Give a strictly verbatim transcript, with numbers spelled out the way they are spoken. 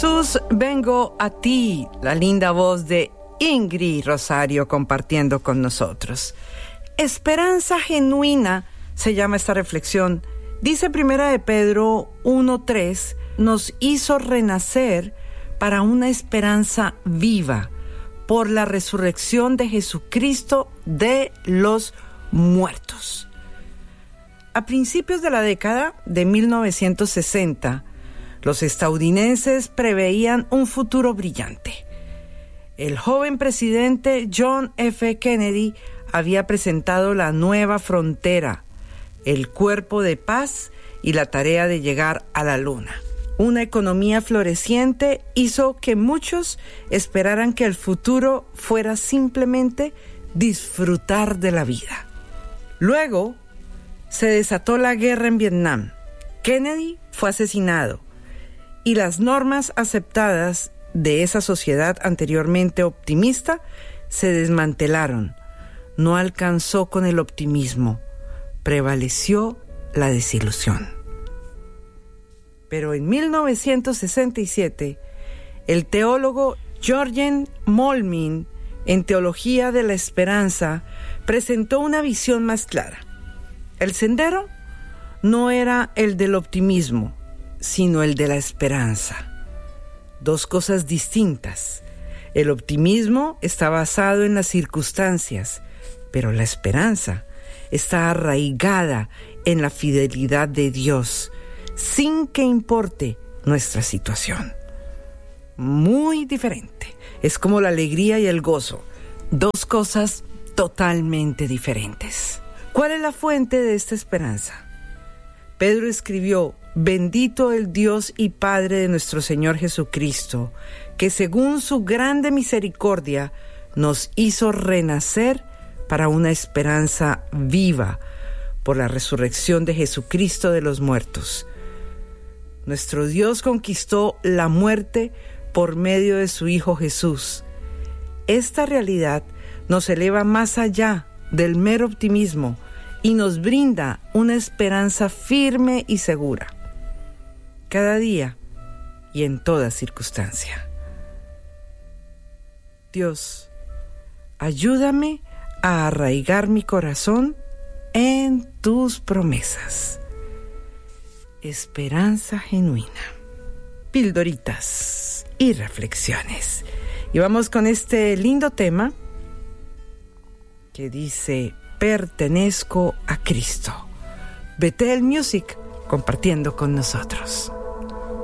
Jesús, vengo a ti, la linda voz de Ingrid Rosario compartiendo con nosotros. Esperanza genuina se llama esta reflexión. Dice Primera de Pedro uno tres, nos hizo renacer para una esperanza viva por la resurrección de Jesucristo de los muertos. A principios de la década de mil novecientos sesenta, los estadounidenses preveían un futuro brillante. El joven presidente John F. Kennedy había presentado la nueva frontera, el cuerpo de paz y la tarea de llegar a la luna. Una economía floreciente hizo que muchos esperaran que el futuro fuera simplemente disfrutar de la vida. Luego se desató la guerra en Vietnam. Kennedy fue asesinado y las normas aceptadas de esa sociedad anteriormente optimista se desmantelaron. No alcanzó con el optimismo, prevaleció la desilusión. Pero en mil novecientos sesenta y siete, el teólogo Jürgen Moltmann, en Teología de la Esperanza, presentó una visión más clara. El sendero no era el del optimismo, sino el de la esperanza. Dos cosas distintas. El optimismo está basado en las circunstancias, pero la esperanza está arraigada en la fidelidad de Dios, sin que importe nuestra situación. Muy diferente. Es como la alegría y el gozo. Dos cosas totalmente diferentes. ¿Cuál es la fuente de esta esperanza? Pedro escribió: bendito el Dios y Padre de nuestro Señor Jesucristo, que según su grande misericordia nos hizo renacer para una esperanza viva por la resurrección de Jesucristo de los muertos. Nuestro Dios conquistó la muerte por medio de su Hijo Jesús. Esta realidad nos eleva más allá del mero optimismo y nos brinda una esperanza firme y segura, cada día y en toda circunstancia. Dios, ayúdame a arraigar mi corazón en tus promesas. Esperanza genuina. Pildoritas y reflexiones. Y vamos con este lindo tema que dice: pertenezco a Cristo. Bethel Music compartiendo con nosotros.